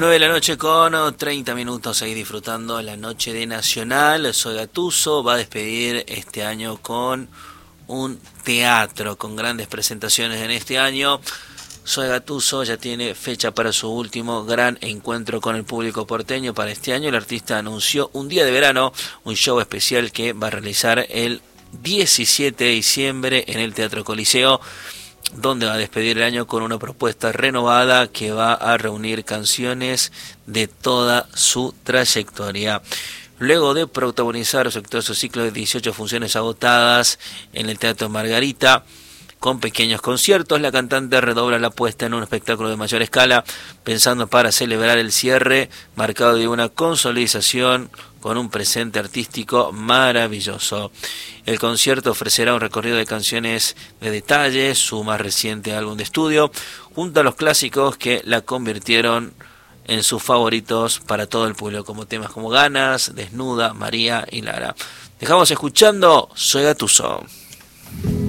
9 de la noche con 30 minutos, ahí disfrutando la noche de Nacional. Soy Gattuso, va a despedir este año con un teatro, con grandes presentaciones en este año. Soy Gattuso ya tiene fecha para su último gran encuentro con el público porteño para este año. El artista anunció un día de verano, un show especial que va a realizar el 17 de diciembre en el Teatro Coliseo, donde va a despedir el año con una propuesta renovada que va a reunir canciones de toda su trayectoria. Luego de protagonizar su exitoso ciclo de 18 funciones agotadas en el Teatro Margarita, con pequeños conciertos, la cantante redobla la apuesta en un espectáculo de mayor escala, pensando para celebrar el cierre, marcado de una consolidación con un presente artístico maravilloso. El concierto ofrecerá un recorrido de canciones de detalle, su más reciente álbum de estudio, junto a los clásicos que la convirtieron en sus favoritos para todo el público, como temas como Ganas, Desnuda, María y Lara. Dejamos escuchando Soy Gattuso.